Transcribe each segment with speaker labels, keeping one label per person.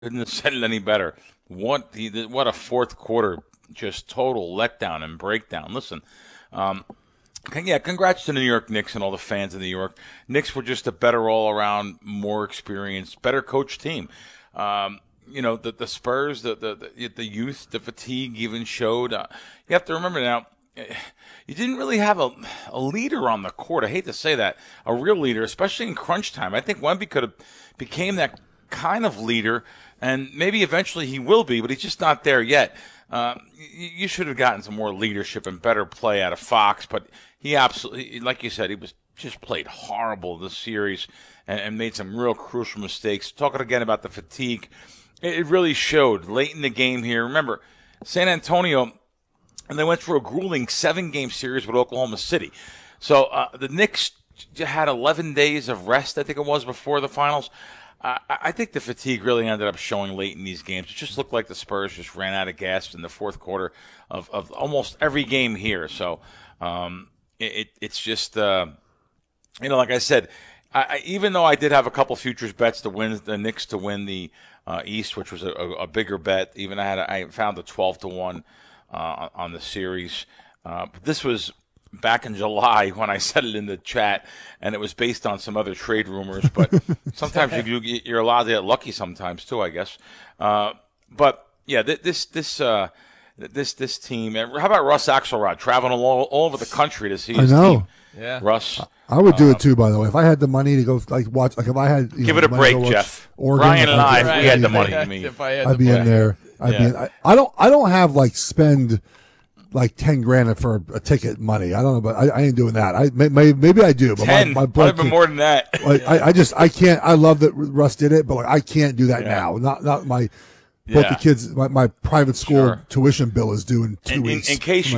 Speaker 1: Couldn't have said it any better. What a fourth quarter, just total letdown and breakdown. Listen, um, yeah, congrats to the New York Knicks and all the fans of New York. Knicks were just a better all around, more experienced, better coached team. The Spurs, the youth, the fatigue even showed. You have to remember now, you didn't really have a leader on the court. I hate to say that, a real leader, especially in crunch time. I think Wemby could have became that kind of leader, and maybe eventually he will be, but he's just not there yet. You should have gotten some more leadership and better play out of Fox, but he absolutely, like you said, he was just played horrible this series and made some real crucial mistakes. Talking again about the fatigue, it really showed late in the game here. Remember, San Antonio, and they went through a grueling 7-game series with Oklahoma City. So the Knicks had 11 days of rest, I think it was, before the finals. I think the fatigue really ended up showing late in these games. It just looked like the Spurs just ran out of gas in the fourth quarter of almost every game here. So it's just, like I said, even though I did have a couple futures bets to win the Knicks to win the East, which was a bigger bet. Even I found a 12-1 on the series. But this was back in July when I said it in the chat, and it was based on some other trade rumors. But sometimes you're allowed to get lucky sometimes too, I guess. But yeah, this team. How about Russ Axelrod traveling all over the country to see his team?
Speaker 2: Yeah,
Speaker 1: Russ.
Speaker 3: I would do it too. By the way, if I had the money to go watch, if I had,
Speaker 1: give it a break, Jeff.
Speaker 3: Oregon,
Speaker 1: Brian and I, if we had the money.
Speaker 3: I'd be in there. I don't have spend like $10,000 for a ticket money. I don't know, but I ain't doing that. Maybe I do, but
Speaker 1: 10,
Speaker 3: my blood
Speaker 1: been more than that.
Speaker 3: I can't. I love that Russ did it, but I can't do that now. Not my. Both the kids, my private school tuition bill is due in 2 weeks.
Speaker 1: In case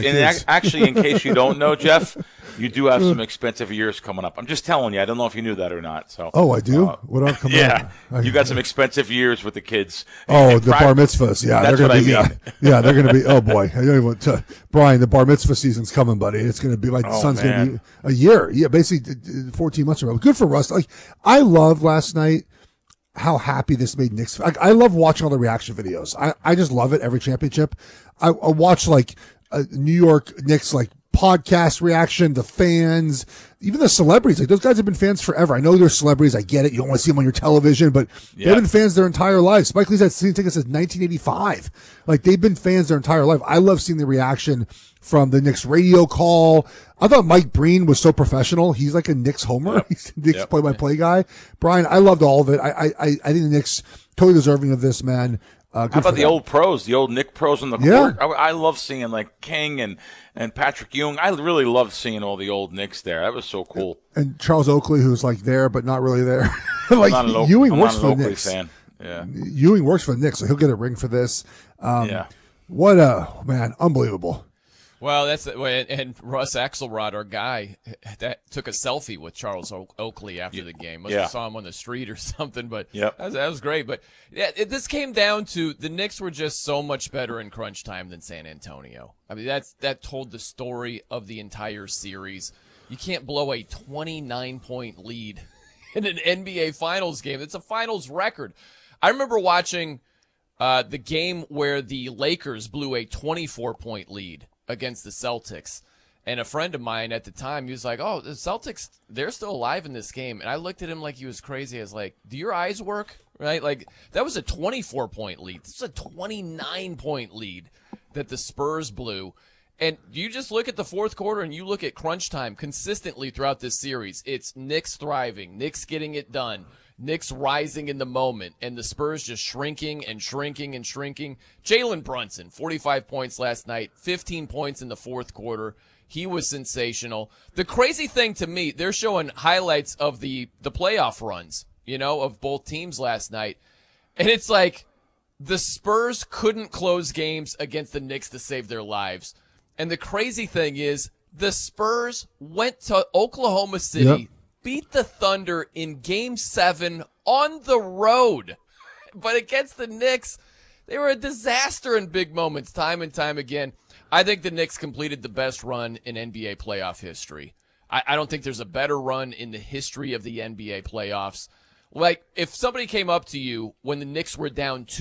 Speaker 1: you don't know, Jeff, you do have some expensive years coming up. I'm just telling you. I don't know if you knew that or not. So.
Speaker 3: Oh, I do. What are coming up?
Speaker 1: You got some expensive years with the kids.
Speaker 3: Oh, the bar mitzvahs. Yeah,
Speaker 1: that's
Speaker 3: they're gonna
Speaker 1: what I
Speaker 3: be.
Speaker 1: mean.
Speaker 3: Yeah, they're gonna be. Oh boy, I don't even want to. Brian, the bar mitzvah season's coming, buddy. It's gonna be like the son's gonna be a year. Yeah, basically 14 months ago. Good for Russ. I loved last night how happy this made Knicks. I love watching all the reaction videos. I just love it every championship. I watch New York Knicks podcast reaction, the fans, even the celebrities. Those guys have been fans forever. I know they're celebrities. I get it. You don't want to see them on your television, but they've been fans their entire lives. Spike Lee's had season tickets since 1985. They've been fans their entire life. I love seeing the reaction from the Knicks radio call. I thought Mike Breen was so professional. He's like a Knicks homer. Yep. He's a Knicks play-by-play guy. Brian, I loved all of it. I think the Knicks totally deserving of this, man.
Speaker 1: How about the old pros, the old Knick pros on the court? I love seeing King and Patrick Ewing. I really love seeing all the old Knicks there. That was so cool. And
Speaker 3: Charles Oakley, who's there but not really there.
Speaker 1: Ewing works for the Knicks. Fan. Yeah.
Speaker 3: Ewing works for the Knicks, so he'll get a ring for this. What unbelievable.
Speaker 2: Well, and Russ Axelrod, our guy, that took a selfie with Charles Oakley after the game. Must have saw him on the street or something, but that was great. But this came down to the Knicks were just so much better in crunch time than San Antonio. I mean, that told the story of the entire series. You can't blow a 29-point lead in an NBA Finals game. It's a Finals record. I remember watching the game where the Lakers blew a 24-point lead against the Celtics. And a friend of mine at the time, he was like, oh, the Celtics, they're still alive in this game. And I looked at him like he was crazy. I was like, do your eyes work? Right? That was a 24-point lead. This is a 29-point lead that the Spurs blew. And you just look at the fourth quarter and you look at crunch time consistently throughout this series. It's Knicks thriving, Knicks getting it done, Knicks rising in the moment, and the Spurs just shrinking and shrinking and shrinking. Jalen Brunson, 45 points last night, 15 points in the fourth quarter. He was sensational. The crazy thing to me, they're showing highlights of the playoff runs, of both teams last night. And it's like the Spurs couldn't close games against the Knicks to save their lives. And the crazy thing is the Spurs went to Oklahoma City, beat the Thunder in Game 7 on the road. But against the Knicks, they were a disaster in big moments time and time again. I think the Knicks completed the best run in NBA playoff history. I don't think there's a better run in the history of the NBA playoffs. Like, if somebody came up to you when the Knicks were down